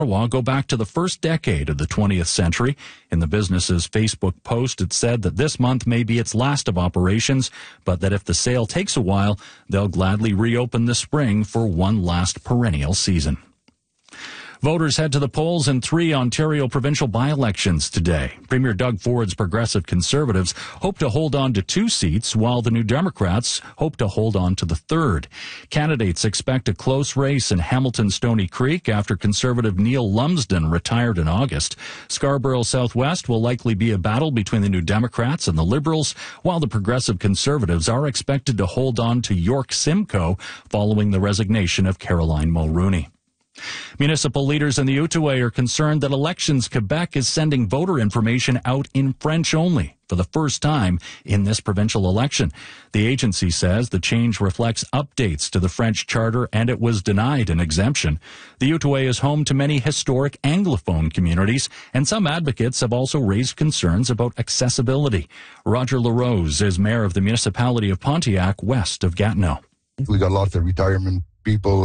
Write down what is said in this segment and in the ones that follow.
Ottawa go back to the first decade of the 20th century. In the business's Facebook post, it said that this month may be its last of operations, but that if the sale takes a while, they'll gladly reopen this spring for one last perennial season. Voters head to the polls in 3 Ontario provincial by-elections today. Premier Doug Ford's Progressive Conservatives hope to hold on to 2 seats, while the New Democrats hope to hold on to the 3rd. Candidates expect a close race in Hamilton-Stony Creek after Conservative Neil Lumsden retired in August. Scarborough Southwest will likely be a battle between the New Democrats and the Liberals, while the Progressive Conservatives are expected to hold on to York Simcoe following the resignation of Caroline Mulrooney. Municipal leaders in the Outaouais are concerned that Elections Quebec is sending voter information out in French only for the first time in this provincial election. The agency says the change reflects updates to the French charter and it was denied an exemption. The Outaouais is home to many historic Anglophone communities, and some advocates have also raised concerns about accessibility. Roger LaRose is mayor of the municipality of Pontiac, west of Gatineau. We got lots of retirement people,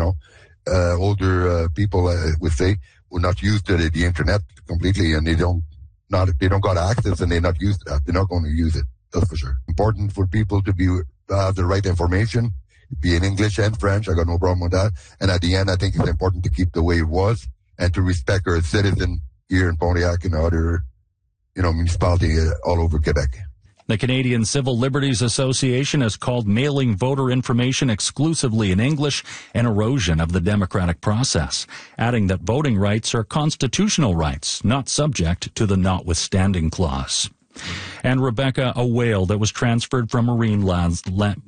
older people, would say, who are not used to the internet completely, and they don't got access, and they're not used to that. They're not going to use it. That's for sure. Important for people to have the right information, be in English and French. I got no problem with that. And at the end, I think it's important to keep the way it was and to respect our citizen here in Pontiac and other, municipality all over Quebec. The Canadian Civil Liberties Association has called mailing voter information exclusively in English an erosion of the democratic process, adding that voting rights are constitutional rights, not subject to the notwithstanding clause. And Rebecca, a whale that was transferred from marine land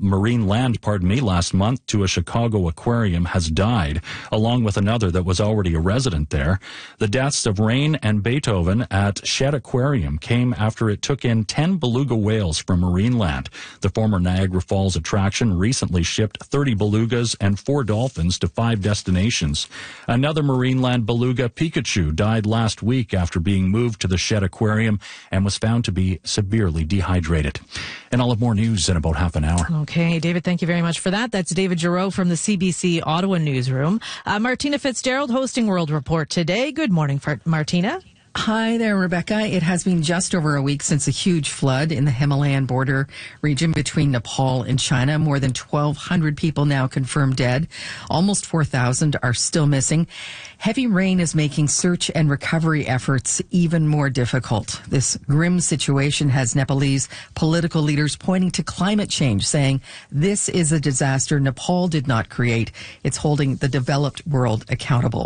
last month to a Chicago aquarium, has died, along with another that was already a resident there. The deaths of Rain and Beethoven at Shed Aquarium came after it took in 10 beluga whales from Marineland. The former Niagara Falls attraction recently shipped 30 belugas and 4 dolphins to 5 destinations. Another Marineland beluga, Pikachu, died last week after being moved to the Shed Aquarium and was found to be severely dehydrated. And I'll have more news in about half an hour. Okay, David, thank you very much for that. That's David Giroux from the CBC Ottawa newsroom. Martina Fitzgerald hosting World Report today. Good morning, Martina. Hi there, Rebecca. It has been just over a week since a huge flood in the Himalayan border region between Nepal and China. More than 1,200 people now confirmed dead. Almost 4,000 are still missing. Heavy rain is making search and recovery efforts even more difficult. This grim situation has Nepalese political leaders pointing to climate change, saying this is a disaster Nepal did not create. It's holding the developed world accountable.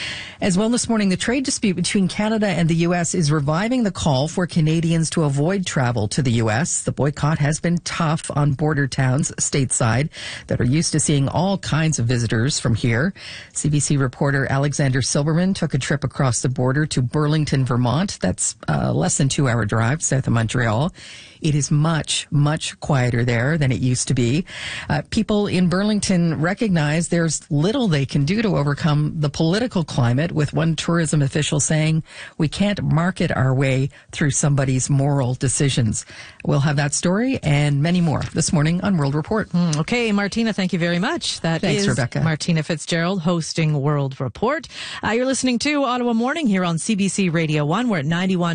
As well, this morning, the trade dispute between Canada and the U.S. is reviving the call for Canadians to avoid travel to the U.S. The boycott has been tough on border towns stateside that are used to seeing all kinds of visitors from here. CBC reporter Alexander Silberman took a trip across the border to Burlington, Vermont. That's a less than 2-hour drive south of Montreal. It is much, much quieter there than it used to be. People in Burlington recognize there's little they can do to overcome the political climate, with one tourism official saying, we can't market our way through somebody's moral decisions. We'll have that story and many more this morning on World Report. Okay, Martina, thank you very much. Thanks, Rebecca. Martina Fitzgerald hosting World Report. You're listening to Ottawa Morning here on CBC Radio 1. We're at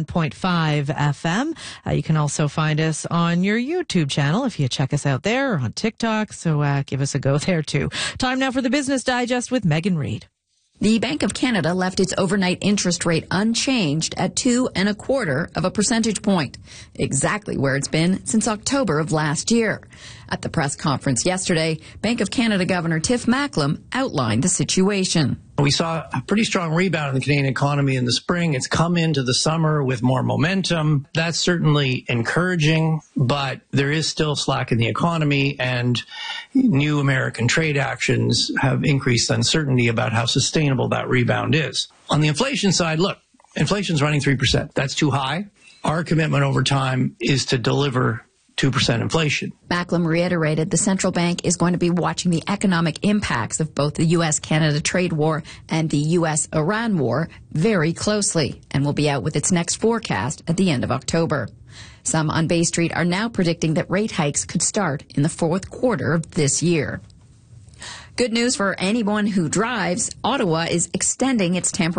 91.5 FM. You can also find us on your YouTube channel if you check us out there, or on TikTok. So give us a go there too. Time now for the Business Digest with Megan Reid. The Bank of Canada left its overnight interest rate unchanged at 2.25 of a percentage point, exactly where it's been since October of last year. At the press conference yesterday, Bank of Canada Governor Tiff Macklem outlined the situation. We saw a pretty strong rebound in the Canadian economy in the spring. It's come into the summer with more momentum. That's certainly encouraging, but there is still slack in the economy, and new American trade actions have increased uncertainty about how sustainable that rebound is. On the inflation side, look, inflation's running 3%. That's too high. Our commitment over time is to deliver 2% inflation. Macklem reiterated the central bank is going to be watching the economic impacts of both the U.S.-Canada trade war and the U.S.-Iran war very closely, and will be out with its next forecast at the end of October. Some on Bay Street are now predicting that rate hikes could start in the fourth quarter of this year. Good news for anyone who drives. Ottawa is extending its temporary